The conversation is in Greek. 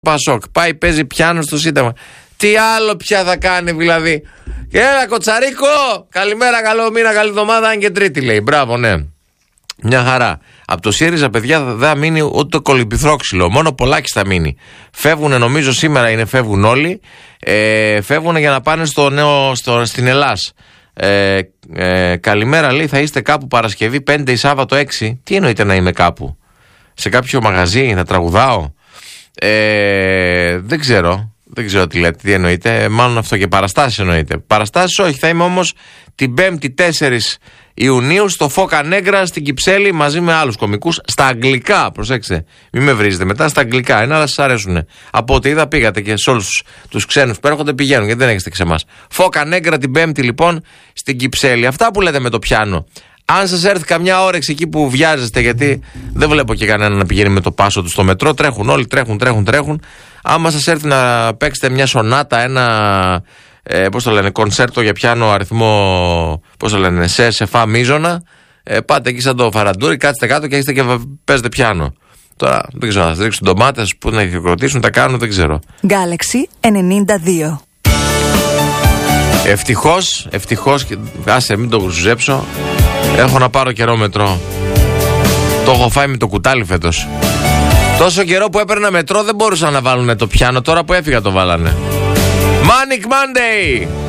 Πασόκ. Πάει, παίζει πιάνο στο Σύνταγμα. Τι άλλο πια θα κάνει δηλαδή? Έλα Κοτσαρίκο, καλημέρα, καλό μήνα, καλή εβδομάδα, αν και Τρίτη λέει. Μπράβο, ναι. Μια χαρά. Από το ΣΥΡΙΖΑ, παιδιά, δεν θα μείνει ούτε το κολυμπηθρόξυλο. Μόνο Πολάκης θα μείνει. Φεύγουν, νομίζω σήμερα είναι, φεύγουν όλοι. Φεύγουν για να πάνε στην Ελλάς. Καλημέρα, λέει, θα είστε κάπου Παρασκευή 5 ή Σάββατο 6. Τι εννοείται να είμαι κάπου? Σε κάποιο μαγαζί, να τραγουδάω? Δεν ξέρω. Δεν ξέρω τι λέτε, τι εννοείται. Μάλλον αυτό, και παραστάσεις εννοείται. Παραστάσεις όχι, θα είμαι όμως την 5η 4 Ιουνίου στο Φώκα Νέγκρα στην Κυψέλη μαζί με άλλους κομικούς στα αγγλικά. Προσέξτε, μην με βρίζετε μετά, στα αγγλικά. Ένα, αλλά σας αρέσουν. Από ό,τι είδα, πήγατε και σε όλους τους ξένους που έρχονται πηγαίνουν, γιατί δεν έχετε ξεμάς. Φώκα Νέγκρα την 5η λοιπόν στην Κυψέλη. Αυτά που λέτε με το πιάνο. Αν σας έρθει καμιά όρεξη εκεί που βιάζεστε, γιατί δεν βλέπω και κανένα να πηγαίνει με το πάσο του στο μετρό, τρέχουν όλοι, τρέχουν. Άμα σας έρθει να παίξετε μια σονάτα, ένα πώς το λένε, κονσέρτο για πιάνο αριθμό, πώς το λένε, σε φα μίζωνα, πάτε εκεί σαν το Φαραντούρι, κάτσετε κάτω και έχετε και παίζετε πιάνο. Τώρα δεν ξέρω, να σας ρίξουν ντομάτες που να χειροκροτήσουν, τα κάνουν, δεν ξέρω. Galaxy 92. Ευτυχώς, άσε μην το γρουζέψω, έχω να πάρω καιρό μετρό. Το έχω φάει με το κουτάλι φέτος. Τόσο καιρό που έπαιρνα μετρό δεν μπορούσαν να βάλουν το πιάνο, τώρα που έφυγα το βάλανε. Manic Monday!